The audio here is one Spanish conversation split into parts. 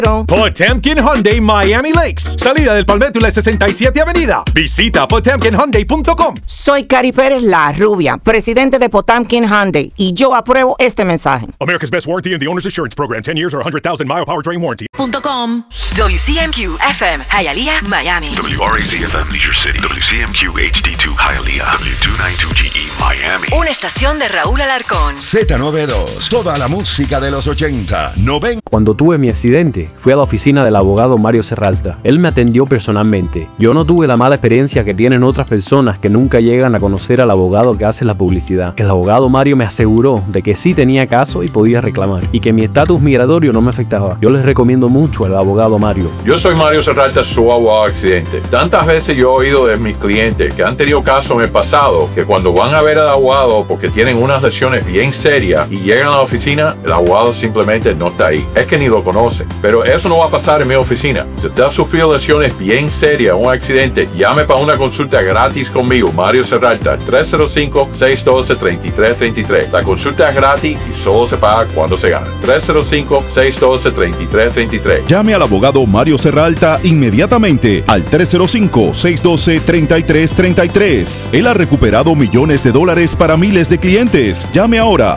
Potemkin Hyundai Miami Lakes, salida del Palmetto y la 67 Avenida. Visita potemkinhyundai.com. Soy Cari Pérez, la rubia, presidente de Potemkin Hyundai, y yo apruebo este mensaje. America's Best Warranty and the Owner's Assurance Program, 10 years or 100,000 mile powertrain warranty. .com. WCMQ FM, Hialeah, Miami. WRAZ FM, Leisure City. WCMQ HD2, Hialeah. W292GE, Miami. Una estación de Raúl Alarcón. Z92, toda la música de los 80, 90. Cuando tuve mi accidente, fui a la oficina del abogado Mario Serralta. Él me atendió personalmente. Yo no tuve la mala experiencia que tienen otras personas que nunca llegan a conocer al abogado que hace la publicidad. El abogado Mario me aseguró de que sí tenía caso y podía reclamar, y que mi estatus migratorio no me afectaba. Yo les recomiendo mucho al abogado Mario. Yo soy Mario Serralta, su abogado accidente. Tantas veces yo he oído de mis clientes que han tenido casos en el pasado que cuando van a ver al abogado porque tienen unas lesiones bien serias y llegan a la oficina, el abogado simplemente no está ahí. Es que ni lo conocen. Pero eso no va a pasar en mi oficina. Si usted ha sufrido lesiones bien serias, un accidente, llame para una consulta gratis conmigo, Mario Serralta, 305-612-3333. La consulta es gratis y solo se paga cuando se gana. 305-612-3333. Llame al abogado Mario Serralta inmediatamente al 305-612-3333. Él ha recuperado millones de dólares para miles de clientes. Llame ahora,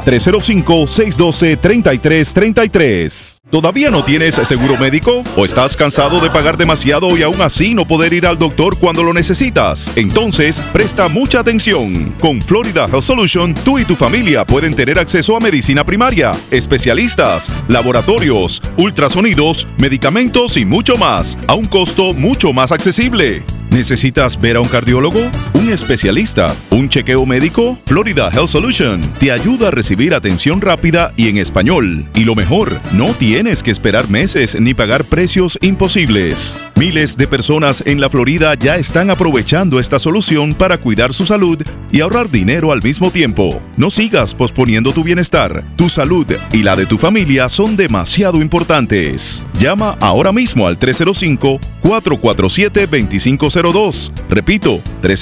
305-612-3333. ¿Todavía no tienes seguro médico? ¿O estás cansado de pagar demasiado y aún así no poder ir al doctor cuando lo necesitas? Entonces, presta mucha atención. Con Florida Health Solution, tú y tu familia pueden tener acceso a medicina primaria, especialistas, laboratorios, ultrasonidos, medicamentos y mucho más, a un costo mucho más accesible. ¿Necesitas ver a un cardiólogo? ¿Un especialista? ¿Un chequeo médico? Florida Health Solution te ayuda a recibir atención rápida y en español. Y lo mejor, no tienes que esperar meses ni pagar precios imposibles. Miles de personas en la Florida ya están aprovechando esta solución para cuidar su salud y ahorrar dinero al mismo tiempo. No sigas posponiendo tu bienestar. Tu salud y la de tu familia son demasiado importantes. Llama ahora mismo al 305-447-2502. Repito,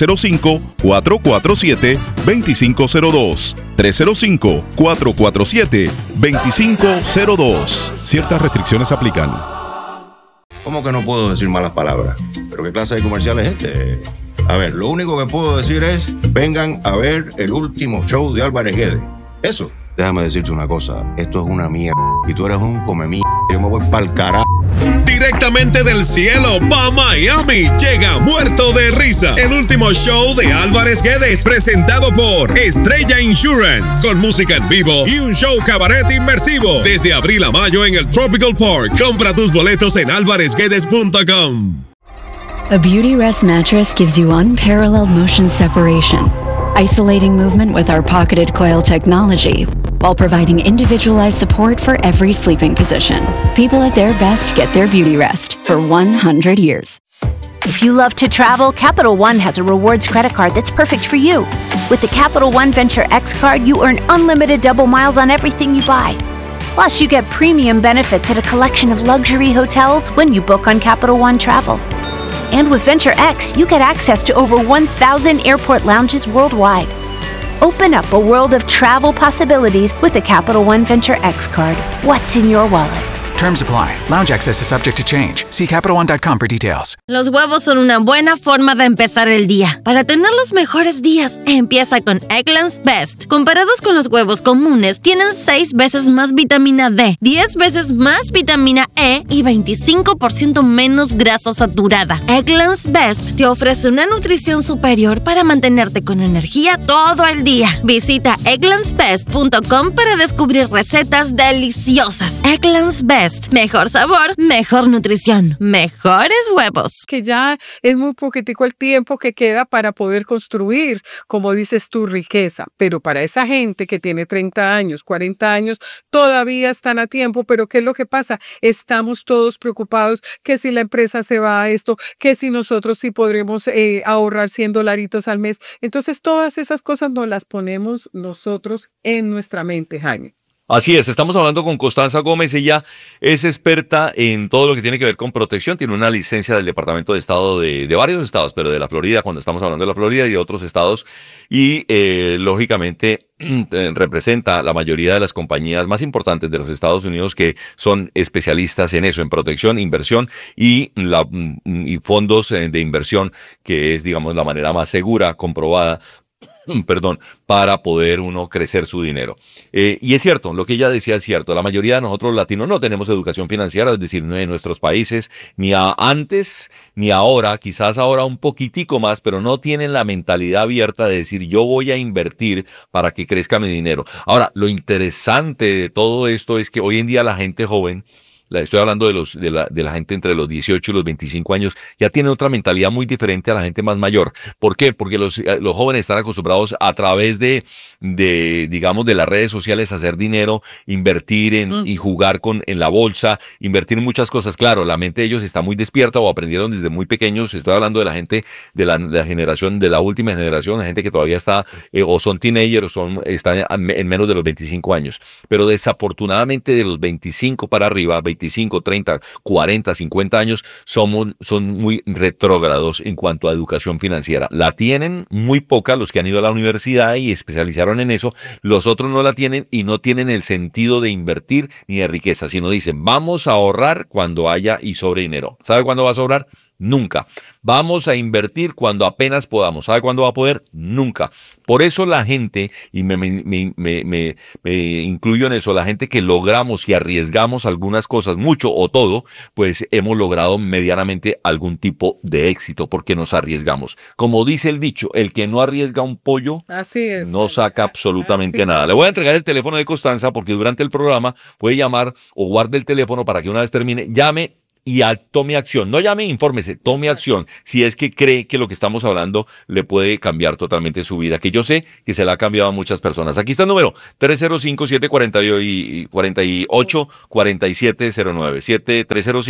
305-447-2502. 305-447-2502. Ciertas restricciones aplican. ¿Cómo que no puedo decir malas palabras? ¿Pero qué clase de comercial es este? A ver, lo único que puedo decir es, vengan a ver el último show de Álvarez Guedes. Eso. Déjame decirte una cosa, esto es una mierda. Y tú eres un come mierda. Yo me voy pa'l carajo. Directamente del cielo pa' Miami llega Muerto de Risa, el último show de Álvarez Guedes, presentado por Estrella Insurance, con música en vivo y un show cabaret inmersivo desde abril a mayo en el Tropical Park. Compra tus boletos en alvarezguedes.com. A Beautyrest mattress gives you unparalleled motion separation, isolating movement with our pocketed coil technology, while providing individualized support for every sleeping position. People at their best get their Beautyrest for 100 years. If you love to travel, Capital One has a rewards credit card that's perfect for you. With the Capital One Venture X card, you earn unlimited double miles on everything you buy. Plus, you get premium benefits at a collection of luxury hotels when you book on Capital One Travel. And with Venture X, you get access to over 1,000 airport lounges worldwide. Open up a world of travel possibilities with the Capital One Venture X card. What's in your wallet? Terms apply. Lounge access is subject to change. See CapitalOne.com for details. Los huevos son una buena forma de empezar el día. Para tener los mejores días, empieza con Eggland's Best. Comparados con los huevos comunes, tienen 6 veces más vitamina D, 10 veces más vitamina E y 25% menos grasa saturada. Eggland's Best te ofrece una nutrición superior para mantenerte con energía todo el día. Visita egglandsbest.com para descubrir recetas deliciosas. Eggland's Best. Mejor sabor, mejor nutrición, mejores huevos. Que ya es muy poquitico el tiempo que queda para poder construir, como dices tú, riqueza. Pero para esa gente que tiene 30 años, 40 años, todavía están a tiempo. Pero ¿qué es lo que pasa? Estamos todos preocupados que si la empresa se va a esto, que si nosotros sí podremos ahorrar $100 al mes. Entonces todas esas cosas nos las ponemos nosotros en nuestra mente, Jaime. Así es, estamos hablando con Constanza Gómez. Ella es experta en todo lo que tiene que ver con protección. Tiene una licencia del Departamento de Estado de varios estados, pero de la Florida, cuando estamos hablando de la Florida y de otros estados. Y lógicamente representa la mayoría de las compañías más importantes de los Estados Unidos que son especialistas en eso, en protección, inversión y fondos de inversión, que es, digamos, la manera más segura, comprobada, para poder uno crecer su dinero. Y es cierto, lo que ella decía es cierto, la mayoría de nosotros latinos no tenemos educación financiera, es decir, no en nuestros países, ni antes ni ahora, quizás ahora un poquitico más, pero no tienen la mentalidad abierta de decir yo voy a invertir para que crezca mi dinero. Ahora, lo interesante de todo esto es que hoy en día la gente joven, estoy hablando de la gente entre los 18 y los 25 años, ya tiene otra mentalidad muy diferente a la gente más mayor. ¿Por qué? Porque los jóvenes están acostumbrados a través digamos, de las redes sociales a hacer dinero, invertir y jugar en la bolsa, invertir en muchas cosas. Claro, la mente de ellos está muy despierta o aprendieron desde muy pequeños. Estoy hablando de la gente de la generación, de la última generación, la gente que todavía está o son teenagers o están en menos de los 25 años. Pero desafortunadamente de los 25 para arriba, 25, 30, 40, 50 años, son muy retrógrados en cuanto a educación financiera. La tienen muy poca los que han ido a la universidad y especializaron en eso. Los otros no la tienen y no tienen el sentido de invertir ni de riqueza, sino dicen, vamos a ahorrar cuando haya y sobre dinero. ¿Sabe cuándo va a sobrar? Nunca. Vamos a invertir cuando apenas podamos. ¿Sabe cuándo va a poder? Nunca. Por eso la gente, y me incluyo en eso, la gente que logramos y arriesgamos algunas cosas, mucho o todo, pues hemos logrado medianamente algún tipo de éxito porque nos arriesgamos. Como dice el dicho, el que no arriesga un pollo, así es, no saca absolutamente nada. Le voy a entregar el teléfono de Constanza porque durante el programa puede llamar o guarde el teléfono para que una vez termine, llame y tome acción. No llame, infórmese, tome acción. Si es que cree que lo que estamos hablando le puede cambiar totalmente su vida, que yo sé que se la ha cambiado a muchas personas. Aquí está el número, 305-748-4709.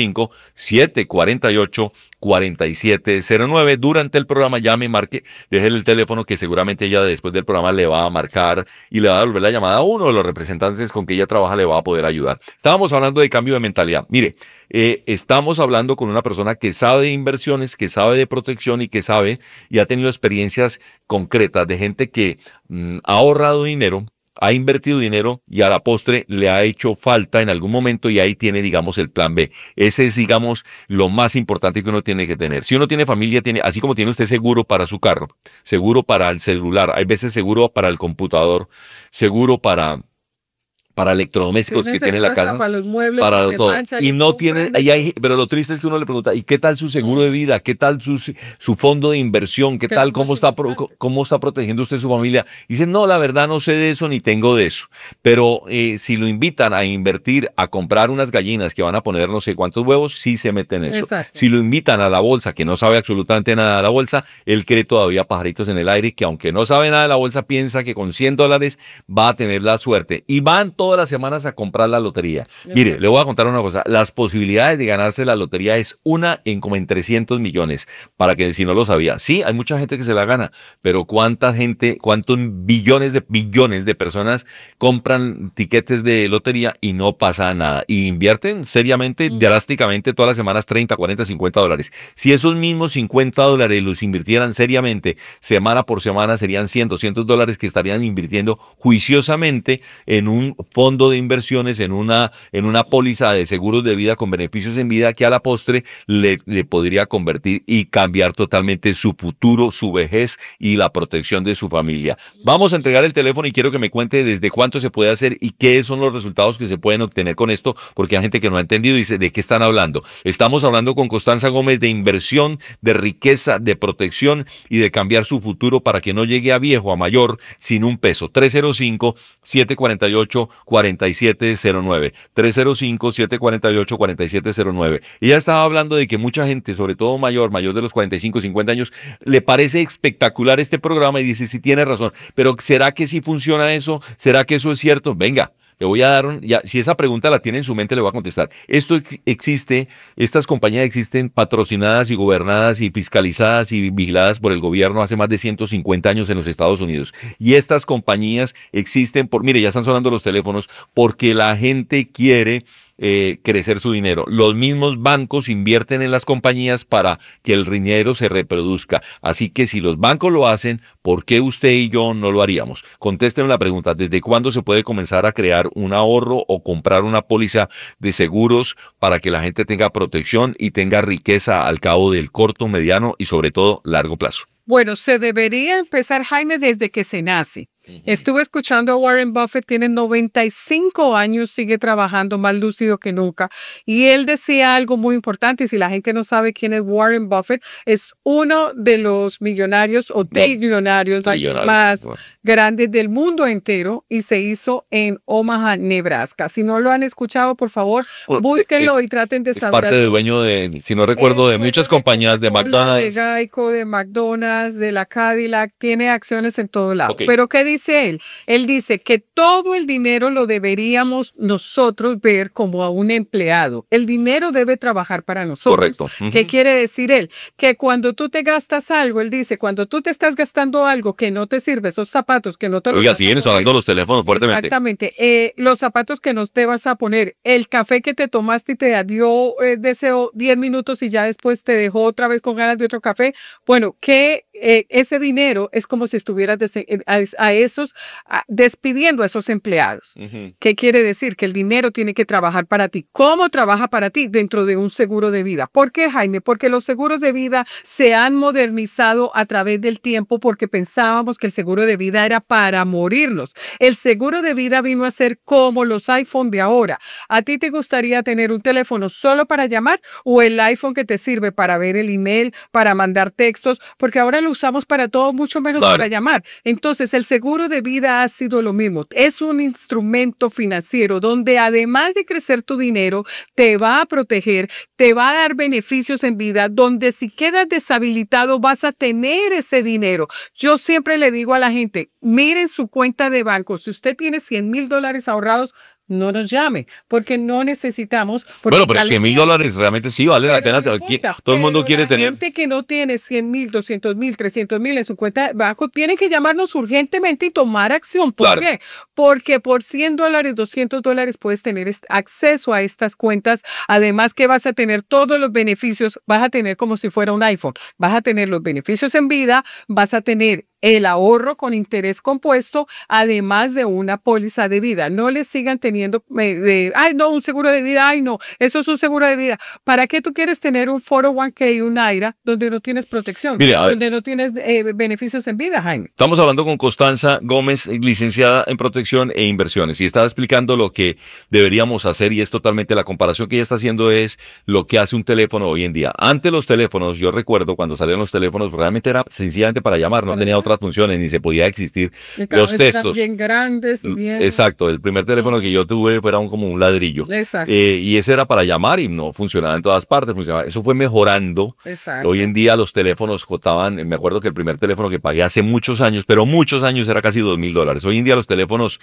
305-748-4709. Durante el programa llame, marque, déjele el teléfono que seguramente ella después del programa le va a marcar y le va a devolver la llamada a uno de los representantes con que ella trabaja, le va a poder ayudar. Estábamos hablando de cambio de mentalidad. Mire, estamos hablando con una persona que sabe de inversiones, que sabe de protección y que sabe y ha tenido experiencias concretas de gente que ha ahorrado dinero, ha invertido dinero y a la postre le ha hecho falta en algún momento y ahí tiene, digamos, el plan B. Ese es, digamos, lo más importante que uno tiene que tener. Si uno tiene familia, así como tiene usted seguro para su carro, seguro para el celular, hay veces seguro para el computador, seguro para electrodomésticos que tiene la casa, para los muebles, para todo. Y no tiene, pero lo triste es que uno le pregunta, ¿y qué tal su seguro de vida? ¿Qué tal su fondo de inversión? ¿Qué tal? ¿Cómo está protegiendo usted su familia? Y dicen, no, la verdad no sé de eso ni tengo de eso. Pero si lo invitan a invertir, a comprar unas gallinas que van a poner no sé cuántos huevos, sí se meten en eso. Exacto. Si lo invitan a la bolsa, que no sabe absolutamente nada de la bolsa, él cree todavía pajaritos en el aire, que aunque no sabe nada de la bolsa, piensa que con $100 va a tener la suerte. Y van todas las semanas a comprar la lotería. Mire, le voy a contar una cosa. Las posibilidades de ganarse la lotería es una en como en 300 millones. Para que si no lo sabía. Sí, hay mucha gente que se la gana, pero cuántos billones de personas compran tiquetes de lotería y no pasa nada. Y invierten seriamente, drásticamente, todas las semanas $30, $40, $50. Si esos mismos $50 los invirtieran seriamente, semana por semana, serían $100, $200 que estarían invirtiendo juiciosamente en un fondo de inversiones, en una póliza de seguros de vida con beneficios en vida que a la postre le podría convertir y cambiar totalmente su futuro, su vejez y la protección de su familia. Vamos a entregar el teléfono y quiero que me cuente desde cuánto se puede hacer y qué son los resultados que se pueden obtener con esto, porque hay gente que no ha entendido y dice, ¿de qué están hablando? Estamos hablando con Constanza Gómez de inversión, de riqueza, de protección y de cambiar su futuro para que no llegue a viejo, a mayor, sin un peso. 305-748-4709. 305-748-4709. Ella estaba hablando de que mucha gente, sobre todo mayor de los 45, 50 años, le parece espectacular este programa y dice, sí tiene razón, pero ¿será que sí funciona eso? ¿Será que eso es cierto? Venga, Le voy a dar, si esa pregunta la tiene en su mente, le voy a contestar. Esto existe, estas compañías existen patrocinadas y gobernadas y fiscalizadas y vigiladas por el gobierno hace más de 150 años en los Estados Unidos. Y estas compañías existen mire, ya están sonando los teléfonos, porque la gente quiere crecer su dinero. Los mismos bancos invierten en las compañías para que el dinero se reproduzca. Así que si los bancos lo hacen, ¿por qué usted y yo no lo haríamos? Contéstenme la pregunta, ¿desde cuándo se puede comenzar a crear un ahorro o comprar una póliza de seguros para que la gente tenga protección y tenga riqueza al cabo del corto, mediano y sobre todo largo plazo? Bueno, se debería empezar, Jaime, desde que se nace. Estuve escuchando a Warren Buffett, tiene 95 años, sigue trabajando más lúcido que nunca. Y él decía algo muy importante, y si la gente no sabe quién es Warren Buffett, es uno de los millonarios o trillonarios más grandes del mundo entero y se hizo en Omaha, Nebraska. Si no lo han escuchado, por favor, búsquenlo y traten de saber. Es parte de dueño de, si no recuerdo, de muchas compañías, de McDonald's. De Geico, de McDonald's, de la Cadillac, tiene acciones en todo lado. Okay. Pero ¿qué dice él? Él dice que todo el dinero lo deberíamos nosotros ver como a un empleado. El dinero debe trabajar para nosotros. Correcto. ¿Qué quiere decir él? Que cuando tú te gastas algo, él dice, cuando tú te estás gastando algo que no te sirve, esos zapatos que no te... Oiga, siguen sonando los teléfonos fuertemente. Exactamente. Los zapatos que no te vas a poner, el café que te tomaste y te dio deseo 10 minutos y ya después te dejó otra vez con ganas de otro café. Bueno, que ese dinero es como si estuvieras despidiendo a esos empleados. ¿Qué quiere decir? Que el dinero tiene que trabajar para ti. ¿Cómo trabaja para ti? Dentro de un seguro de vida. ¿Por qué, Jaime? Porque los seguros de vida se han modernizado a través del tiempo porque pensábamos que el seguro de vida era para morirnos. El seguro de vida vino a ser como los iPhone de ahora. ¿A ti te gustaría tener un teléfono solo para llamar o el iPhone que te sirve para ver el email, para mandar textos? Porque ahora lo usamos para todo, mucho menos para llamar. Entonces, el seguro de vida ha sido lo mismo. Es un instrumento financiero donde además de crecer tu dinero, te va a proteger, te va a dar beneficios en vida, donde si quedas deshabilitado vas a tener ese dinero. Yo siempre le digo a la gente, miren su cuenta de banco. Si usted tiene $100,000 ahorrados, no nos llame, porque no necesitamos... Bueno, pero $100,000 realmente sí vale la pena. Todo el mundo quiere tener... La gente que no tiene 100,000, 200,000, 300,000 en su cuenta de banco tiene que llamarnos urgentemente y tomar acción. ¿Por qué? Porque por $100, $200 puedes tener acceso a estas cuentas. Además que vas a tener todos los beneficios, vas a tener como si fuera un iPhone. Vas a tener los beneficios en vida, vas a tener el ahorro con interés compuesto, además de una póliza de vida. No le sigan teniendo ay, no, un seguro de vida, ay, no, eso es un seguro de vida. ¿Para qué tú quieres tener un 401k y un IRA donde no tienes protección? Mire, donde no tienes beneficios en vida, Jaime. Estamos hablando con Constanza Gómez, licenciada en protección e inversiones, y estaba explicando lo que deberíamos hacer, y es totalmente la comparación que ella está haciendo es lo que hace un teléfono hoy en día. Antes los teléfonos, yo recuerdo cuando salían los teléfonos, realmente era sencillamente para llamar, no tenía otras funciones, ni se podía existir los textos. Bien grandes, bien... Exacto, el primer teléfono que yo tuve era como un ladrillo. Exacto. Y ese era para llamar y no funcionaba en todas partes. Eso fue mejorando. Exacto. Hoy en día los teléfonos costaban, me acuerdo que el primer teléfono que pagué hace muchos años, pero muchos años, era casi $2,000. Hoy en día los teléfonos,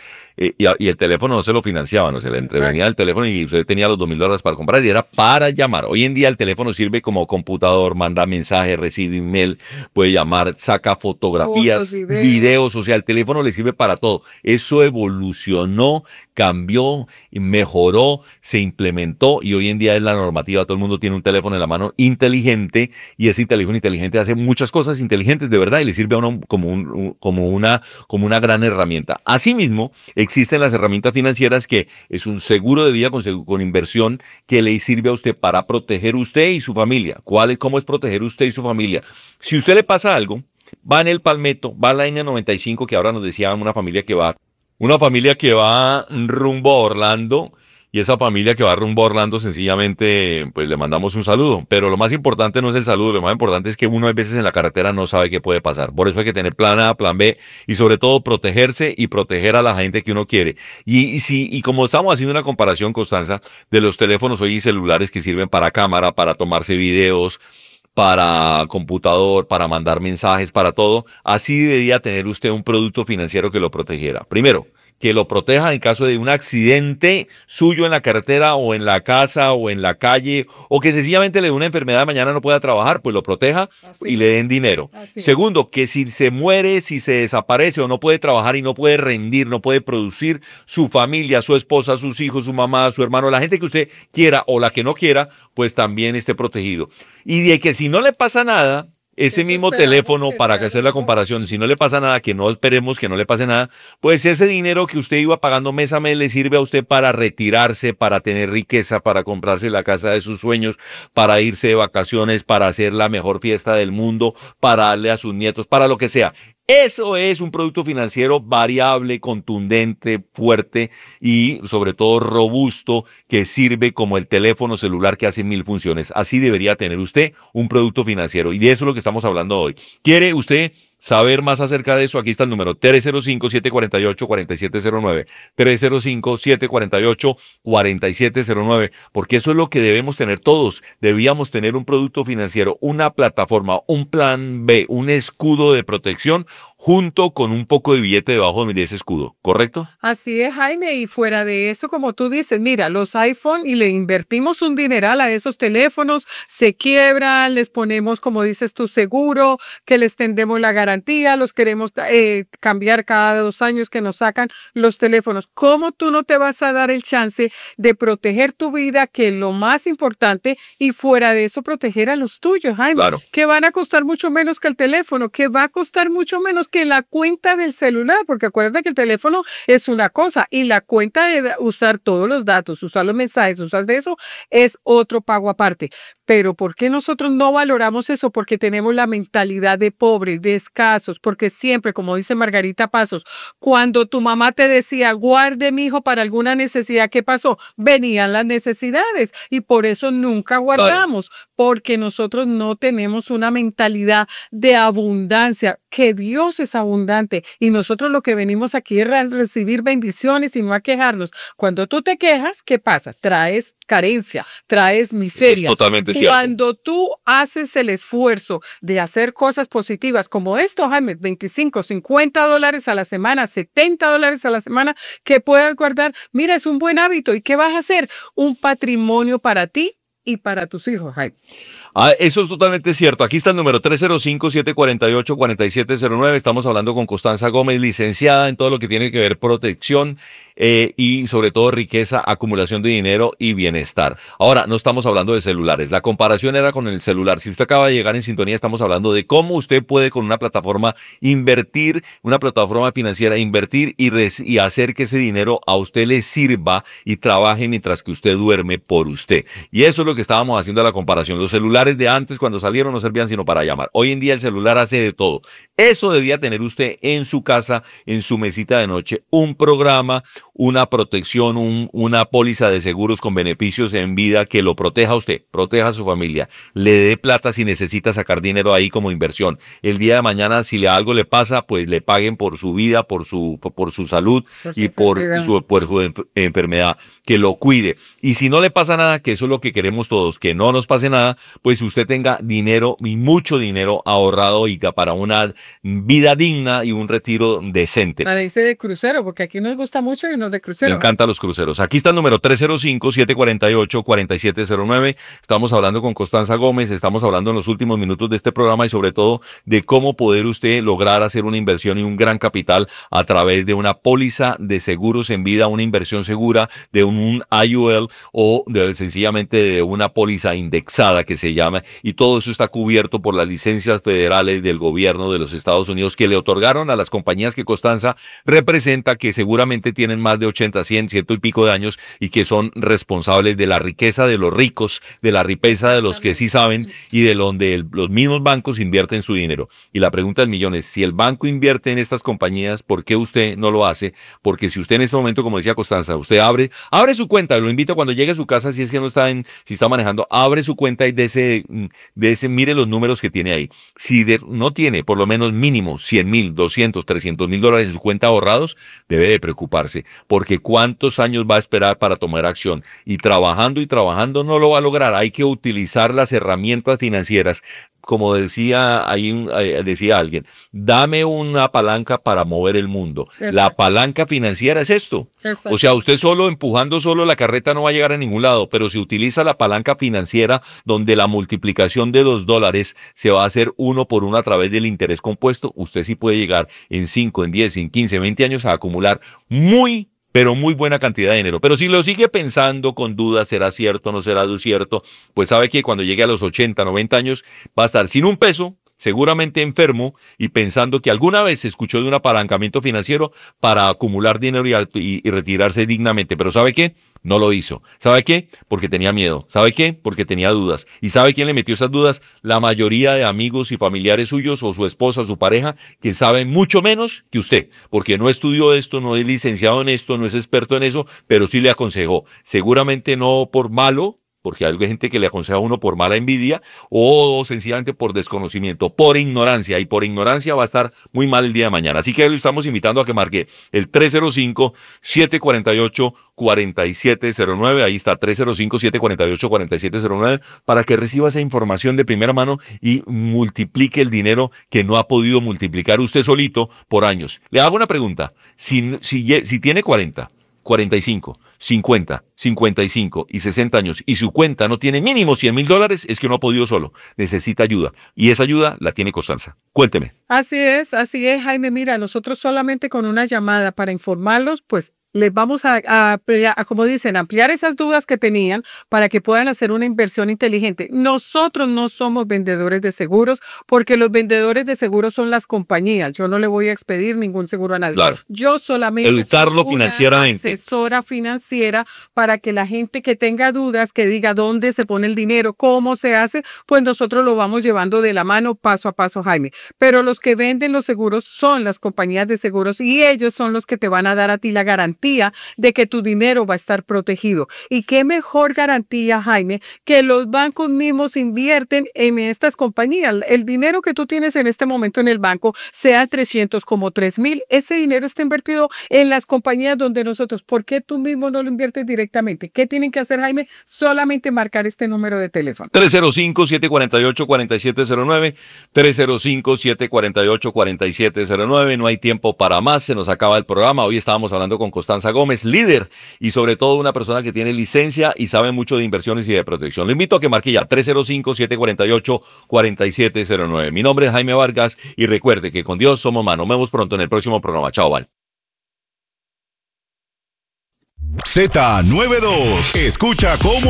y el teléfono no se lo financiaban, o se le entrevenía el teléfono y usted tenía los $2,000 para comprar y era para llamar. Hoy en día el teléfono sirve como computador, manda mensajes, recibe email, puede llamar, saca fotografías, videos, o sea, el teléfono le sirve para todo. Eso evolucionó, cambió, mejoró, se implementó y hoy en día es la normativa. Todo el mundo tiene un teléfono en la mano inteligente y ese teléfono inteligente hace muchas cosas inteligentes de verdad y le sirve a uno como una gran herramienta. Asimismo, existen las herramientas financieras que es un seguro de vida con inversión que le sirve a usted para proteger usted y su familia. ¿Cómo es proteger usted y su familia? Si usted le pasa algo, va en el Palmetto, va a la línea 95, que ahora nos decían una familia que va rumbo a Orlando, y esa familia que va rumbo a Orlando sencillamente pues le mandamos un saludo, pero lo más importante no es el saludo, lo más importante es que uno a veces en la carretera no sabe qué puede pasar, por eso hay que tener plan A, plan B y sobre todo protegerse y proteger a la gente que uno quiere. Y como estamos haciendo una comparación, Constanza, de los teléfonos hoy y celulares que sirven para cámara, para tomarse videos, para computador, para mandar mensajes, para todo, así debería tener usted un producto financiero que lo protegiera. Primero, que lo proteja en caso de un accidente suyo en la carretera o en la casa o en la calle, o que sencillamente le dé una enfermedad, mañana no pueda trabajar, pues lo proteja y le den dinero. Segundo, que si se muere, si se desaparece o no puede trabajar y no puede rendir, no puede producir, su familia, su esposa, sus hijos, su mamá, su hermano, la gente que usted quiera o la que no quiera, pues también esté protegido. Y de que si no le pasa nada, ese mismo teléfono, para hacer la comparación, si no le pasa nada, que no esperemos que no le pase nada, pues ese dinero que usted iba pagando mes a mes le sirve a usted para retirarse, para tener riqueza, para comprarse la casa de sus sueños, para irse de vacaciones, para hacer la mejor fiesta del mundo, para darle a sus nietos, para lo que sea. Eso es un producto financiero variable, contundente, fuerte y sobre todo robusto, que sirve como el teléfono celular que hace 1000 funciones. Así debería tener usted un producto financiero y de eso es lo que estamos hablando hoy. ¿Quiere usted saber más acerca de eso? Aquí está el número 305-748-4709, 305-748-4709, porque eso es lo que debemos tener todos. Debíamos tener un producto financiero, una plataforma, un plan B, un escudo de protección junto con un poco de billete debajo de ese escudo, ¿correcto? Así es, Jaime, y fuera de eso, como tú dices, mira, los iPhone y le invertimos un dineral a esos teléfonos, se quiebran, les ponemos, como dices tú, seguro, que les tendemos la garantía, los queremos cambiar cada 2 años que nos sacan los teléfonos. ¿Cómo tú no te vas a dar el chance de proteger tu vida, que es lo más importante, y fuera de eso proteger a los tuyos, Jaime? Claro. Que van a costar mucho menos que el teléfono, que va a costar mucho menos que la cuenta del celular, porque acuérdate que el teléfono es una cosa y la cuenta de usar todos los datos, usar los mensajes, usar de eso, es otro pago aparte. Pero ¿por qué nosotros no valoramos eso? Porque tenemos la mentalidad de pobres, de escasos, porque siempre, como dice Margarita Pasos, cuando tu mamá te decía, guarde mi hijo para alguna necesidad, ¿qué pasó? Venían las necesidades y por eso nunca guardamos, porque nosotros no tenemos una mentalidad de abundancia, que Dios es abundante y nosotros lo que venimos aquí es recibir bendiciones y no a quejarnos. Cuando tú te quejas, ¿qué pasa? Traes carencia, traes miseria. Es totalmente cierto. Cuando tú haces el esfuerzo de hacer cosas positivas como esto, Jaime, 25, $50 a la semana, $70 a la semana que puedas guardar, mira, es un buen hábito. ¿Y qué vas a hacer? Un patrimonio para ti y para tus hijos, Jaime. Eso es totalmente cierto. Aquí está el número 305-748-4709. Estamos hablando con Constanza Gómez, licenciada en todo lo que tiene que ver protección y sobre todo riqueza, acumulación de dinero y bienestar. Ahora, no estamos hablando de celulares. La comparación era con el celular. Si usted acaba de llegar en sintonía, estamos hablando de cómo usted puede con una plataforma invertir, una plataforma financiera, invertir y hacer que ese dinero a usted le sirva y trabaje mientras que usted duerme por usted. Y eso es lo que estábamos haciendo la comparación. Los celulares de antes, cuando salieron, no servían sino para llamar. Hoy en día el celular hace de todo. Eso debía tener usted en su casa, en su mesita de noche, un programa, una protección, una póliza de seguros con beneficios en vida que lo proteja a usted, proteja a su familia, le dé plata si necesita sacar dinero ahí como inversión. El día de mañana, si algo le pasa, pues le paguen por su vida, por su salud y por su enfermedad, que lo cuide. Y si no le pasa nada, que eso es lo que queremos todos, que no nos pase nada, pues usted tenga dinero y mucho dinero ahorrado y para una vida digna y un retiro decente. La dice de crucero, porque aquí nos gusta mucho irnos de crucero. Me encantan los cruceros. Aquí está el número 305-748-4709. Estamos hablando con Constanza Gómez, estamos hablando en los últimos minutos de este programa y sobre todo de cómo poder usted lograr hacer una inversión y un gran capital a través de una póliza de seguros en vida, una inversión segura, de un IUL o sencillamente de una póliza indexada que se llama, y todo eso está cubierto por las licencias federales del gobierno de los Estados Unidos que le otorgaron a las compañías que Constanza representa, que seguramente tienen más de 80, 100, 100 y pico de años y que son responsables de la riqueza de los ricos, de la riqueza de los que sí saben y de donde los mismos bancos invierten su dinero. Y la pregunta del millón es, si el banco invierte en estas compañías, ¿por qué usted no lo hace? Porque si usted en este momento, como decía Constanza, usted abre su cuenta, lo invito cuando llegue a su casa, si es que no está si está manejando, abre su cuenta y de ese, mire los números que tiene ahí. Si no tiene por lo menos mínimo 100,000, 200, 300,000 dólares en su cuenta ahorrados, debe de preocuparse, porque ¿cuántos años va a esperar para tomar acción? Y trabajando no lo va a lograr. Hay que utilizar las herramientas financieras como decía decía alguien, dame una palanca para mover el mundo. Exacto. La palanca financiera es esto. Exacto. O sea, usted empujando solo la carreta no va a llegar a ningún lado, pero si utiliza la palanca financiera donde la multiplicación de los dólares se va a hacer 1 por 1 a través del interés compuesto, usted sí puede llegar en 5, en 10, en 15, 20 años a acumular pero muy buena cantidad de dinero. Pero si lo sigue pensando con dudas, ¿será cierto o no será cierto? Pues sabe que cuando llegue a los 80, 90 años va a estar sin un peso, seguramente enfermo y pensando que alguna vez se escuchó de un apalancamiento financiero para acumular dinero y retirarse dignamente. Pero ¿sabe qué? No lo hizo. ¿Sabe qué? Porque tenía miedo. ¿Sabe qué? Porque tenía dudas. ¿Y sabe quién le metió esas dudas? La mayoría de amigos y familiares suyos o su esposa, su pareja, que saben mucho menos que usted, porque no estudió esto, no es licenciado en esto, no es experto en eso, pero sí le aconsejó. Seguramente no por malo, porque hay gente que le aconseja a uno por mala envidia o sencillamente por desconocimiento, por ignorancia, y por ignorancia va a estar muy mal el día de mañana. Así que lo estamos invitando a que marque el 305-748-4709, ahí está, 305-748-4709, para que reciba esa información de primera mano y multiplique el dinero que no ha podido multiplicar usted solito por años. Le hago una pregunta, si tiene 40, 45, 50, 55 y 60 años y su cuenta no tiene mínimo $100,000, es que no ha podido solo, necesita ayuda y esa ayuda la tiene Constanza. Cuénteme. Así es, Jaime. Mira, nosotros solamente con una llamada para informarlos, pues les vamos a como dicen, ampliar esas dudas que tenían para que puedan hacer una inversión inteligente. Nosotros no somos vendedores de seguros porque los vendedores de seguros son las compañías. Yo no le voy a expedir ningún seguro a nadie. Claro. Yo solamente Educarlo soy una financieramente. asesora financiera para que la gente que tenga dudas, que diga dónde se pone el dinero, cómo se hace, pues nosotros lo vamos llevando de la mano paso a paso, Jaime. Pero los que venden los seguros son las compañías de seguros y ellos son los que te van a dar a ti la garantía de que tu dinero va a estar protegido. Y qué mejor garantía, Jaime, que los bancos mismos invierten en estas compañías. El dinero que tú tienes en este momento en el banco, sea 300 como 3,000, ese dinero está invertido en las compañías donde nosotros. ¿Por qué tú mismo no lo inviertes directamente? ¿Qué tienen que hacer, Jaime? Solamente marcar este número de teléfono. 305-748-4709, 305-748-4709. No hay tiempo para más, se nos acaba el programa. Hoy estábamos hablando con Constanza Gómez, líder y sobre todo una persona que tiene licencia y sabe mucho de inversiones y de protección. Le invito a que marque ya 305-748-4709. Mi nombre es Jaime Vargas y recuerde que con Dios somos más. Nos vemos pronto en el próximo programa. Chao, bye. Z92. Escucha cómo